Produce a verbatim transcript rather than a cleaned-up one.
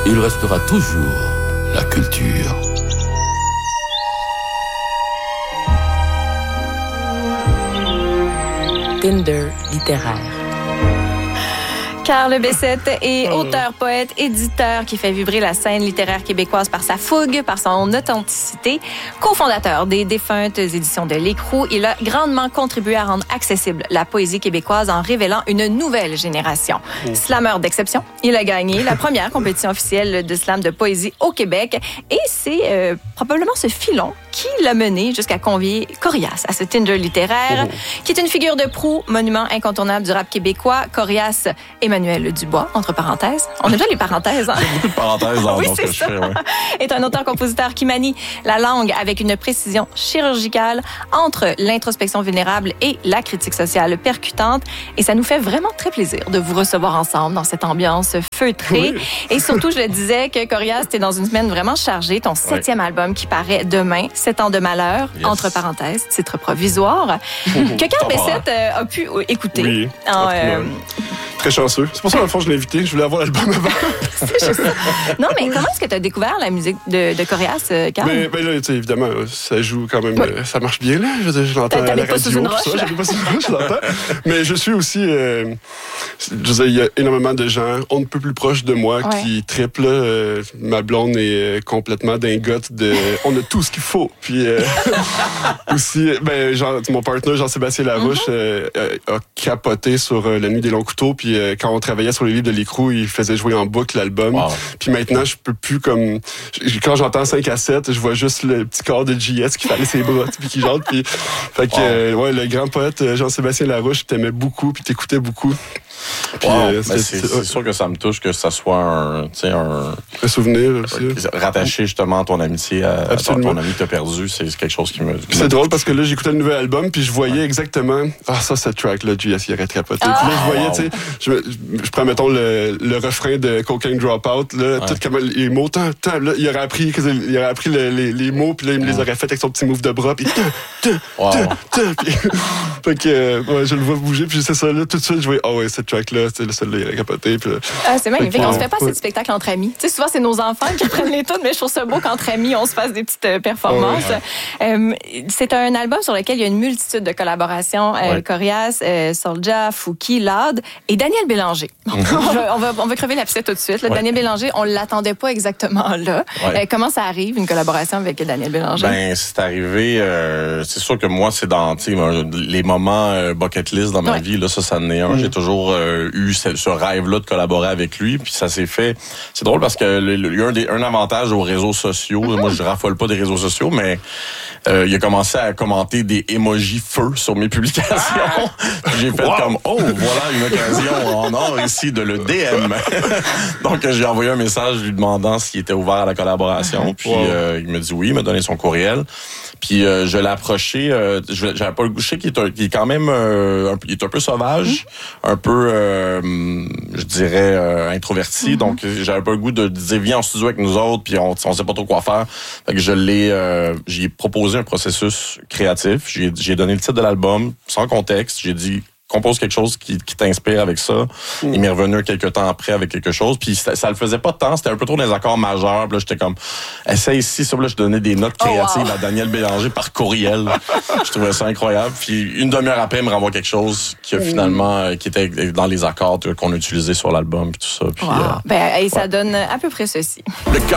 il restera toujours la culture. Tinder littéraire. Carl Bessette est auteur, poète, éditeur qui fait vibrer la scène littéraire québécoise par sa fougue, par son authenticité. Cofondateur des défuntes éditions de L'Écrou, il a grandement contribué à rendre accessible la poésie québécoise en révélant une nouvelle génération. Oh. Slameur d'exception, il a gagné la première compétition officielle de slam de poésie au Québec et c'est euh, probablement ce filon qui l'a mené jusqu'à convier Corias à ce Tinder littéraire, oh. qui est une figure de proue, monument incontournable du rap québécois. Corias Emmanuel Dubois, entre parenthèses. On aime bien les parenthèses, hein? Il y a beaucoup de parenthèses dans oui, ce que ça. je fais. Ouais. Est un auteur-compositeur qui manie la langue avec une précision chirurgicale entre l'introspection vulnérable et la critique sociale percutante. Et ça nous fait vraiment très plaisir de vous recevoir ensemble dans cette ambiance feutrée. Oui. Et surtout, je le disais que Corias, t'es dans une semaine vraiment chargée. Ton septième oui. album qui paraît demain, Sept ans de malheur, yes. entre parenthèses, titre provisoire, que Carl Bessette euh, a pu écouter. Oui. En, euh, Très chanceux. C'est pour ça, dans le fond, je l'ai invité. Je voulais avoir l'album avant. C'est juste ça. Non, mais comment est-ce que tu as découvert la musique de, de Corias, Carl? Ben, ben là, tu sais, évidemment, ça joue quand même... Oui. Euh, ça marche bien, là. Je, je l'entends à la radio. Pas sous une roche, ça. J'habite pas sous une roche, je l'entends. Mais je suis aussi... Euh, je veux dire, il y a énormément de gens, on ne peut plus proche de moi, ouais. qui triplent. Euh, ma blonde est complètement dingote de... On a tout ce qu'il faut. Puis euh, aussi, ben, genre, mon partenaire, Jean-Sébastien Larouche, mm-hmm. euh, a capoté sur euh, La Nuit des longs couteaux. Puis euh, quand on travaillait sur les livres de L'Écrou, il faisait jouer en boucle l'album. Wow. Puis maintenant, je peux plus comme... Quand j'entends cinq à sept, je vois juste le petit corps de J S qui fallait ses bras, puis qui chante. Puis, fait que, wow. euh, ouais, le grand poète Jean-Sébastien Larouche t'aimait beaucoup, puis t'écoutais beaucoup. Puis, wow. euh, c'est, c'est, c'est, c'est sûr que ça me touche que ça soit un, un, un souvenir aussi. Rattaché justement à ton amitié, à, à ton, ton ami que t'as perdu, c'est quelque chose qui me... Qui c'est me drôle touche. Parce que là, j'écoutais le nouvel album, puis je voyais ouais. exactement... Ah, ça, cette track-là, J S, il aurait capoté. Ah, puis là, je voyais, wow. tu sais, je, je prends, mettons, le, le refrain de Cocaine Dropout, là, ouais. tout comme les mots, tant, tant, là, il aurait appris, il aurait appris le, les, les mots, puis là, il me les aurait fait avec son petit move de bras, puis... Wow. Fait que, ouais, je le vois bouger, puis c'est ça, là, tout de suite, je voyais, ah oh, ouais, cette track-là, c'est celle-là, il aurait capoté, puis là... Ah, c'est magnifique, on se fait pas assez de spectacles entre amis. Tu sais, souvent, c'est nos enfants qui prennent les tunes, mais je trouve ça beau qu'entre amis, on se fasse des petites performances. Ouais. Euh, c'est un album sur lequel il y a une multitude de collaborations. Euh, ouais. Corias, euh, Soulja, Fouki, Lord et Daniel Bélanger. Mm-hmm. on, va, on, va, on va crever l'abcès tout de suite. Là, ouais. Daniel Bélanger, on l'attendait pas exactement là. Ouais. Euh, comment ça arrive, une collaboration avec Daniel Bélanger? Ben, c'est arrivé... Euh, c'est sûr que moi, c'est dans les moments euh, bucket list dans ma ouais. vie. Là, ça, ça en est un. Mm-hmm. J'ai toujours euh, eu ce, ce rêve-là de collaborer avec lui, puis ça s'est fait. C'est drôle parce que il y a un, des, un avantage aux réseaux sociaux. Mm-hmm. Moi, je raffole pas des réseaux sociaux, mais euh, il a commencé à commenter des emojis feu sur mes publications. Ah! J'ai fait wow. comme oh, voilà une occasion en or ici de le D M. Donc j'ai envoyé un message lui demandant s'il était ouvert à la collaboration, puis wow. euh, il me dit oui, il m'a donné son courriel. Puis euh, je l'ai approché, euh, j'avais pas le goût, je sais qu'il est, un, qu'il est quand même euh, un, il est un peu sauvage, mm-hmm. un peu, euh, je dirais, euh, introverti. Mm-hmm. Donc j'avais pas le goût de dire viens en studio avec nous autres, puis on, on sait pas trop quoi faire. Fait que je l'ai, euh, j'ai proposé un processus créatif. J'ai, j'ai donné le titre de l'album sans contexte. J'ai dit compose quelque chose qui, qui t'inspire avec ça. Mm. Il m'est revenu quelques temps après avec quelque chose. Puis ça, ça le faisait pas tant. C'était un peu trop des accords majeurs. Puis là, j'étais comme, essaye ici. Ça, là, je donnais des notes créatives oh, wow. à Daniel Bélanger par courriel. Je trouvais ça incroyable. Puis une demi-heure après, il me renvoie quelque chose qui a finalement, euh, qui était dans les accords qu'on a utilisés sur l'album. Puis tout ça. Puis, wow. euh, ben, et ça ouais. donne à peu près ceci. Le